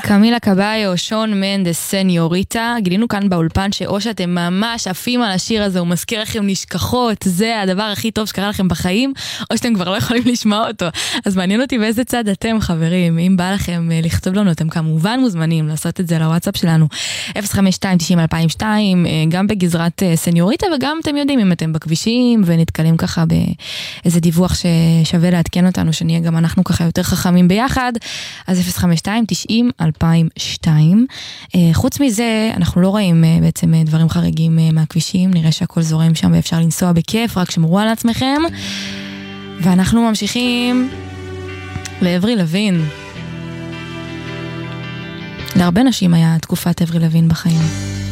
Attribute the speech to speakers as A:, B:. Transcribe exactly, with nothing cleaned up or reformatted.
A: קמילה קבאיו, שון מנדס, סניוריטה. גילינו כאן באולפן שאו שאתם ממש עפים על השיר הזה, הוא מזכיר לכם נשכחות, זה הדבר הכי טוב שקרה לכם בחיים, או שאתם כבר לא יכולים לשמוע אותו. אז מעניין אותי באיזה צד אתם, חברים. אם בא לכם לכתוב לנו, אתם כמובן מוזמנים לעשות את זה לוואטסאפ שלנו, אפס חמש שתיים תשעים אלפיים ושתיים, גם בגזרת סניוריטה, וגם אתם יודעים אם אתם בכבישים ונתקלים ככה באיזה דיווח ששווה לעדכן אותנו, שנהיה גם אנחנו ככה יותר חכמים ביחד, אז אפס חמש שתיים תשעים אלפיים ושתיים. חוץ מזה, אנחנו לא רואים בעצם דברים חריגים מהכבישים, נראה שהכל זורם שם ואפשר לנסוע בכיף, רק שמרו על עצמכם. ואנחנו ממשיכים לעברי לוין. להרבה נשים היה תקופת עברי לוין בחיים.